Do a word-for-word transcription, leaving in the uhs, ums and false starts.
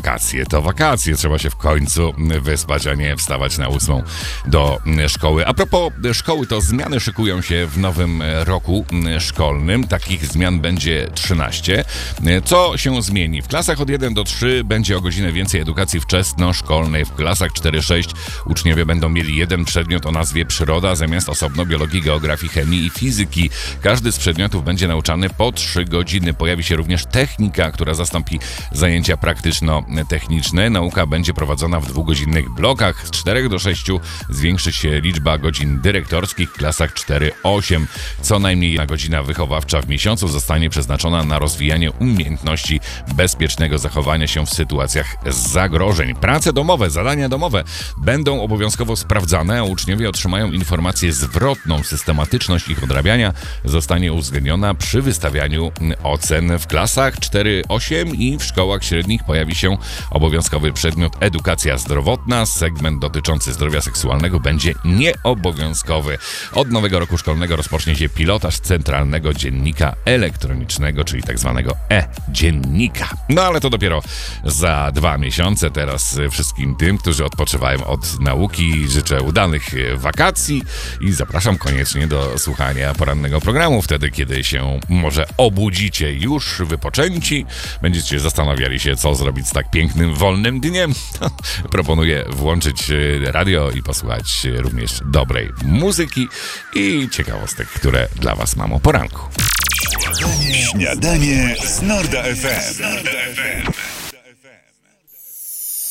wakacje to wakacje. Trzeba się w końcu wyspać, a nie wstawać na ósmą do szkoły. A propos szkoły, to zmiany szykują się w nowym roku szkolnym. Takich zmian będzie trzynaście. Co się zmieni? W klasach od jeden do trzy będzie o godzinę więcej edukacji wczesnoszkolnej. W klasach cztery sześć uczniowie będą mieli jeden przedmiot o nazwie przyroda, zamiast osobno biologii, geografii, chemii i fizyki. Każdy z przedmiotów będzie nauczany po trzy godziny. Pojawi się również technika, która zastąpi zajęcia praktyczno-techniczne. Nauka będzie prowadzona w dwugodzinnych blokach. Z czterech do sześciu zwiększy się liczba godzin dyrektorskich w klasach cztery osiem. Co najmniej jedna godzina wychowawcza w miesiącu zostanie przeznaczona na rozwijanie umiejętności bezpiecznego zachowania się w sytuacjach zagrożeń. Prace domowe, zadania domowe będą obowiązkowo sprawdzane, a uczniowie otrzymają informację zwrotną. Systematyczność ich odrabiania zostanie uwzględniona przy wystawianiu ocen. W klasach cztery osiem i w szkołach średnich pojawi się obowiązkowy przedmiot edukacja zdrowotna. Segment dotyczący zdrowia seksualnego będzie nieobowiązkowy. Od nowego roku szkolnego rozpocznie się pilotaż Centralnego Dziennika Elektronicznego, czyli tak zwanego e-dziennika. No ale to dopiero za dwa miesiące. Teraz wszystkim tym, którzy odpoczywają od nauki, życzę udanych wakacji i zapraszam koniecznie do słuchania porannego programu. Wtedy, kiedy się może obudzicie już wypoczęci, będziecie zastanawiali się, co zrobić z tak pięknym, wolnym dniem. Proponuję włączyć radio i posłuchać również dobrej muzyki i ciekawostek, które dla was mam o poranku. Śniadanie z Norda F M.